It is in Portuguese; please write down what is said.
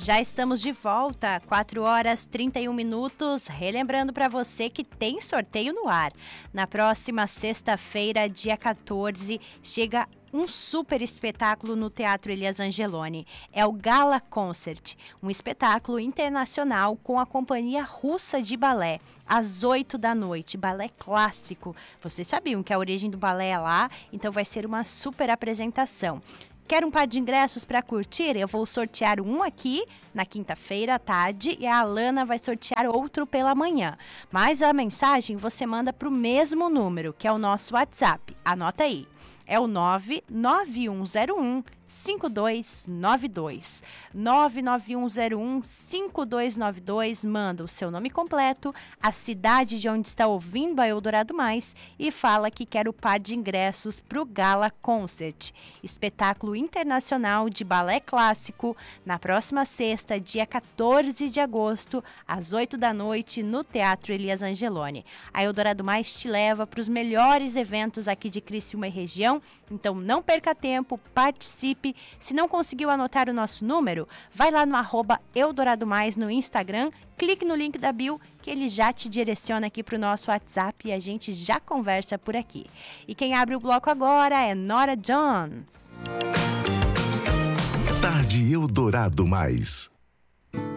Já estamos de volta, 4 horas 31 minutos. Relembrando para você que tem sorteio no ar. Na próxima sexta-feira, dia 14, chega um super espetáculo no Teatro Elias Angeloni. É o Gala Concert, um espetáculo internacional com a Companhia Russa de Balé, às 8 da noite, balé clássico. Vocês sabiam que a origem do balé é lá, então vai ser uma super apresentação. Quer um par de ingressos para curtir? Eu vou sortear um aqui na quinta-feira à tarde e a Alana vai sortear outro pela manhã. Mas a mensagem você manda para o mesmo número, que é o nosso WhatsApp. Anota aí. É o 99101 5292. 99101 5292. Manda o seu nome completo, a cidade de onde está ouvindo a Eldorado Mais e fala que quer o par de ingressos para o Gala Concert, espetáculo internacional de balé clássico, na próxima sexta, dia 14 de agosto, às 8 da noite, no Teatro Elias Angeloni. A Eldorado Mais te leva para os melhores eventos aqui de Criciúma e região, então não perca tempo, participe. Se não conseguiu anotar o nosso número, vai lá no @EldoradoMais no Instagram, clique no link da bio que ele já te direciona aqui para o nosso WhatsApp e a gente já conversa por aqui. E quem abre o bloco agora é Norah Jones. Tarde Eldorado Mais.